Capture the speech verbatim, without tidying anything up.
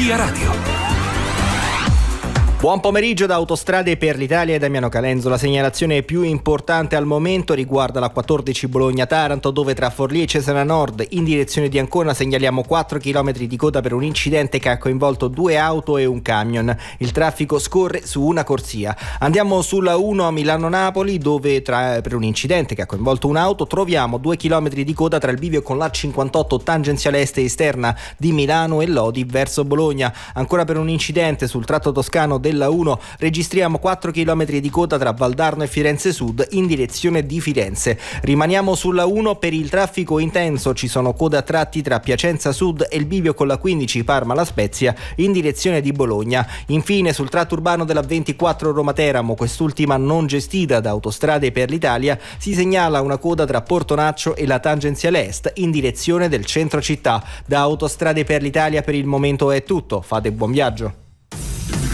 Via Radio. Buon pomeriggio da Autostrade per l'Italia e Damiano Calenzo. La segnalazione più importante al momento riguarda la quattordici Bologna-Taranto, dove tra Forlì e Cesena Nord in direzione di Ancona segnaliamo quattro chilometri di coda per un incidente che ha coinvolto due auto e un camion. Il traffico scorre su una corsia. Andiamo sulla uno a Milano-Napoli, dove tra, per un incidente che ha coinvolto un'auto troviamo due chilometri di coda tra il bivio con l'A cinquantotto tangenziale est esterna di Milano e Lodi verso Bologna. Ancora per un incidente sul tratto toscano del della uno registriamo quattro chilometri di coda tra Valdarno e Firenze Sud in direzione di Firenze. Rimaniamo sulla uno per il traffico intenso, ci sono code a tratti tra Piacenza Sud e il bivio con la quindici Parma-La Spezia in direzione di Bologna. Infine sul tratto urbano della ventiquattro Roma-Teramo, quest'ultima non gestita da Autostrade per l'Italia, si segnala una coda tra Portonaccio e la tangenziale est in direzione del centro città. Da Autostrade per l'Italia per il momento è tutto, fate buon viaggio.